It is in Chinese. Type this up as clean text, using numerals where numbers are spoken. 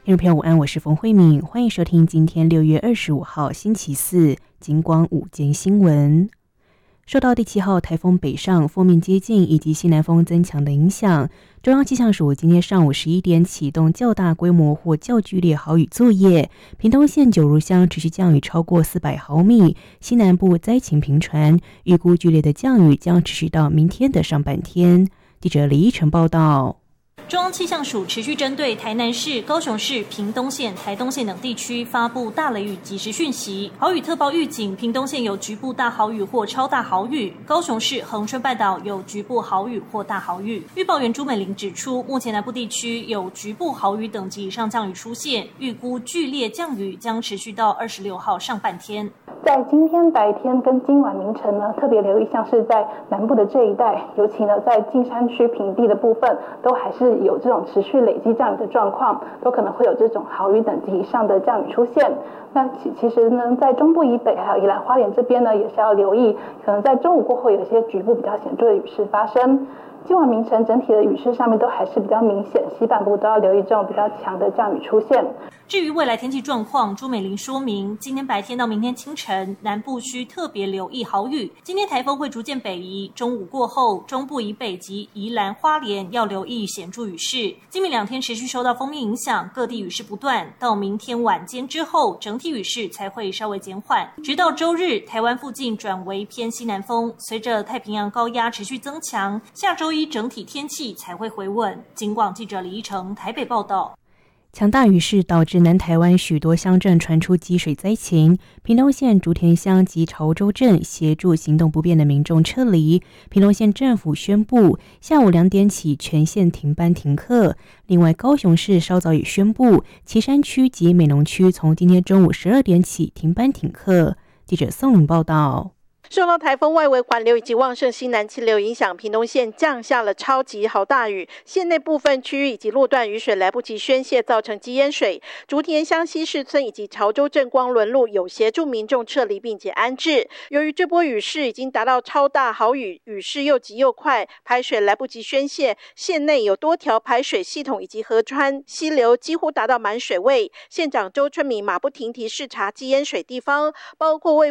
听众朋友午安，我是冯慧敏，欢迎收听今天6月25号星期四警广午间新闻。受到第7号台风北上锋面接近以及西南风增强的影响，中央气象署今天上午11点启动较大规模或较剧烈豪雨作业，屏东县九如乡持续降雨超过400毫米，西南部灾情频传，预估剧烈的降雨将持续到明天的上半天。记者李依晨报道。 中央气象署持续针对台南市、高雄市、屏东县、台东县等地区发布大雷雨即时讯息，豪雨特报预警，屏东县有局部大豪雨或超大豪雨，高雄市、恒春半岛有局部豪雨或大豪雨。预报员朱美玲指出，目前南部地区有局部豪雨等级以上降雨出现，预估剧烈降雨将持续到26号上半天。 在今天白天跟今晚凌晨呢，特别留意像是在南部的这一带，尤其呢在近山区平地的部分，都还是有这种持续累积降雨的状况，都可能会有这种豪雨等级以上的降雨出现。那其实呢，在中部以北还有宜兰花莲这边呢，也是要留意，可能在中午过后有一些局部比较显著的雨势发生。今晚凌晨整体的雨势上面都还是比较明显，西半部都要留意这种比较强的降雨出现。 至于未来天气状况，朱美玲说明，今天白天到明天清晨，南部需特别留意豪雨。今天台风会逐渐北移，中午过后，中部以北及宜兰花莲要留意显著雨势。今明2天持续受到锋面影响，各地雨势不断，到明天晚间之后，整体雨势才会稍微减缓。直到周日，台湾附近转为偏西南风，随着太平洋高压持续增强，下周一整体天气才会回稳。警广记者李依成台北报道。 强大雨势导致南台湾许多乡镇传出积水灾情，屏东县竹田乡及潮州镇协助行动不便的民众撤离。屏东县政府宣布，下午2点起全县停班停课。另外，高雄市稍早也宣布，旗山区及美浓区从今天中午12点起停班停课。记者宋颖报道。 受到台风外围环流以及旺盛西南气流影响，屏东县降下了超级豪大雨，县内部分区域以及路段雨水来不及宣泄，造成积淹水。竹田乡西市村以及潮州镇光仑路有协助民众撤离并且安置。由于这波雨势已经达到超大豪雨，雨势又急又快，排水来不及宣泄，县内有多条排水系统以及河川溪流几乎达到满水位。县长周春米马不停蹄视察积淹水地方，包括卫